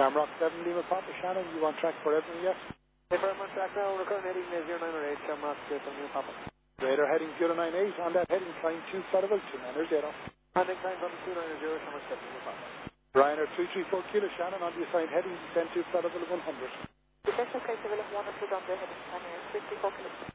Shamrock 7 Lima Papa. Shannon, you on track for everything, yes? Hey, I'm on track now. We're currently heading 098 Shamrock 7 Lima Papa. Radar heading 098. On that heading, flying 2 Flutterville 290. Landing time from 290 Shamrock 7 Lima Papa. Ryanair 334 Kilo. Shannon, on the assigned heading, descend 2 Flutterville 100. Descend to Flutterville 100 on the heading, Ryanair 334 Kilo.